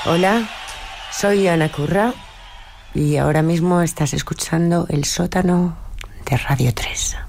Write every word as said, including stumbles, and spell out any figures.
Hola, soy Ana Curra y ahora mismo estás escuchando El Sótano de Radio tres.